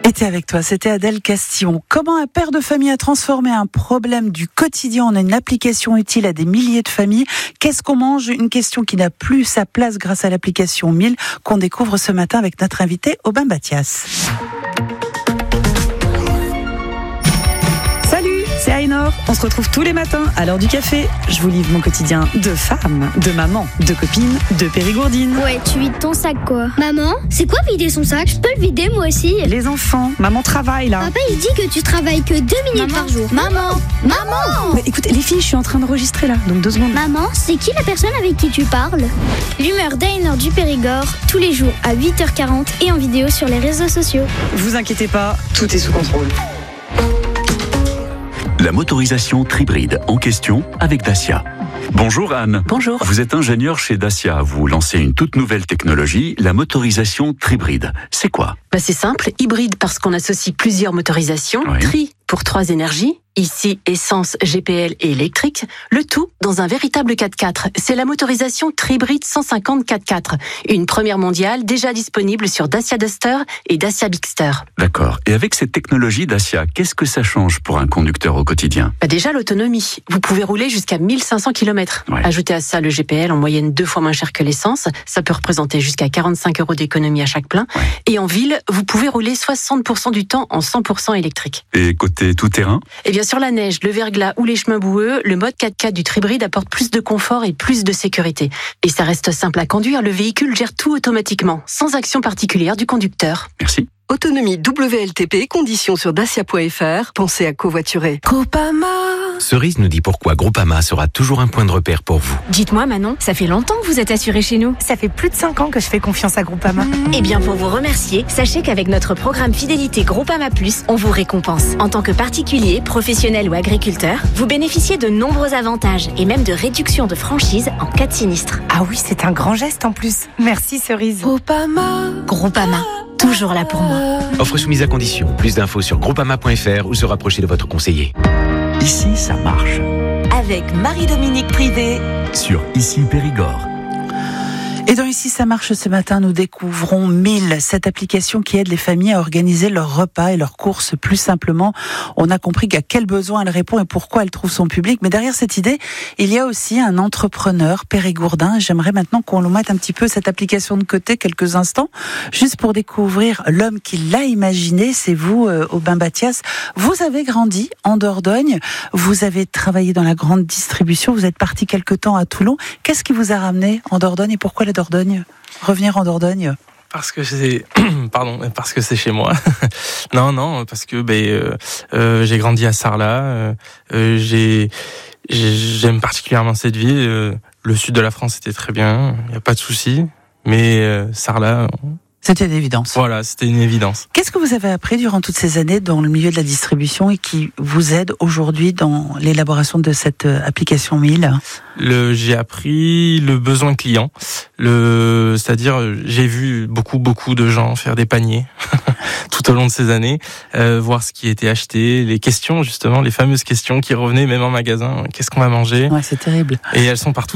était avec toi, c'était Adèle Castillon. Comment un père de famille a transformé un problème du quotidien en une application utile à des milliers de familles? Qu'est-ce qu'on mange? Une question qui n'a plus sa place grâce à l'application 1000 qu'on découvre ce matin avec notre invité Aubin Bathias. Salut, c'est Ainor. On se retrouve tous les matins à l'heure du café. Je vous livre mon quotidien de femme, de maman, de copine, de périgourdine. Ouais, tu vides ton sac quoi. Maman, c'est quoi vider son sac? Je peux le vider moi aussi. Les enfants, maman travaille là. Papa il dit que tu travailles que 2 minutes par jour. Maman. Mais écoutez, les filles, je suis en train d'enregistrer là, donc 2 secondes. Maman, c'est qui la personne avec qui tu parles? L'humeur d'Ainor du Périgord, tous les jours à 8h40 et en vidéo sur les réseaux sociaux. Vous inquiétez pas, tout est sous contrôle. La motorisation Tribride en question avec Dacia. Bonjour Anne. Bonjour. Vous êtes ingénieure chez Dacia. Vous lancez une toute nouvelle technologie, la motorisation Tribride. C'est quoi? C'est simple, hybride parce qu'on associe plusieurs motorisations, Oui. tri pour 3 énergies, ici essence, GPL et électrique, le tout dans un véritable 4x4. C'est la motorisation Tribride 150 4x4, une première mondiale déjà disponible sur Dacia Duster et Dacia Bigster. D'accord. Et avec cette technologie Dacia, qu'est-ce que ça change pour un conducteur au quotidien? Déjà l'autonomie, vous pouvez rouler jusqu'à 1500 km. Ouais. Ajoutez à ça le GPL en moyenne 2 fois moins cher que l'essence, ça peut représenter jusqu'à 45 € d'économie à chaque plein. Ouais. Et en ville, vous pouvez rouler 60% du temps en 100% électrique. Et côté tout-terrain? Eh bien, sur la neige, le verglas ou les chemins boueux, le mode 4x4 du Tribride apporte plus de confort et plus de sécurité. Et ça reste simple à conduire, le véhicule gère tout automatiquement, sans action particulière du conducteur. Merci. Autonomie WLTP, conditions sur dacia.fr. Pensez à covoiturer. Groupama. Cerise nous dit pourquoi Groupama sera toujours un point de repère pour vous. Dites-moi Manon, ça fait longtemps que vous êtes assurée chez nous. Ça fait plus de 5 ans que je fais confiance à Groupama. Eh bien pour vous remercier, sachez qu'avec notre programme fidélité Groupama Plus, on vous récompense. En tant que particulier, professionnel ou agriculteur, vous bénéficiez de nombreux avantages et même de réductions de franchise en cas de sinistre. Ah oui, c'est un grand geste en plus. Merci Cerise. Groupama, toujours là pour moi. Offre soumise à condition. Plus d'infos sur groupama.fr ou se rapprocher de votre conseiller. Ici, ça marche. Avec Marie-Dominique Privé. Sur Ici Périgord. Et dans Ici ça marche ce matin, nous découvrons 1000, cette application qui aide les familles à organiser leurs repas et leurs courses plus simplement. On a compris qu'à quel besoin elle répond et pourquoi elle trouve son public. Mais derrière cette idée, il y a aussi un entrepreneur périgourdin. J'aimerais maintenant qu'on nous mette un petit peu cette application de côté quelques instants, juste pour découvrir l'homme qui l'a imaginé. C'est vous, Aubin Bathias. Vous avez grandi en Dordogne, vous avez travaillé dans la grande distribution, vous êtes parti quelque temps à Toulon. Qu'est-ce qui vous a ramené en Dordogne et pourquoi la Dordogne? Revenir en Dordogne? Parce que c'est parce que c'est chez moi. non, parce que j'ai grandi à Sarlat. J'aime particulièrement cette ville. Le sud de la France était très bien, il y a pas de souci. Mais Sarlat, C'était une évidence. Voilà, c'était une évidence. Qu'est-ce que vous avez appris durant toutes ces années dans le milieu de la distribution et qui vous aide aujourd'hui dans l'élaboration de cette application 1000? J'ai appris le besoin client. C'est-à-dire, j'ai vu beaucoup de gens faire des paniers tout au long de ces années, voir ce qui était acheté, les questions justement, les fameuses questions qui revenaient même en magasin. Qu'est-ce qu'on va manger? Ouais, c'est terrible. Et elles sont partout